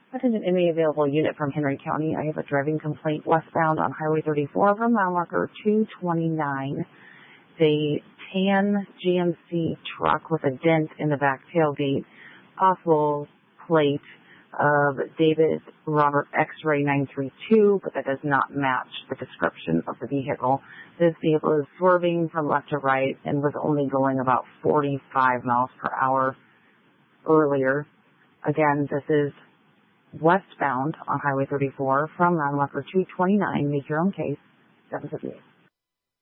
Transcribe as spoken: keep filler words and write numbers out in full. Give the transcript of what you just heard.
Attention any available unit from Henry County. I have a driving complaint westbound on Highway thirty-four from mile marker two twenty-nine. The tan G M C truck with a dent in the back tailgate, possible plate of David Robert X-ray nine three two, but that does not match the description of the vehicle. This vehicle is swerving from left to right and was only going about forty-five miles per hour earlier. Again, this is westbound on Highway thirty-four from mile marker two twenty-nine. Make your own case. seven fifty-eight.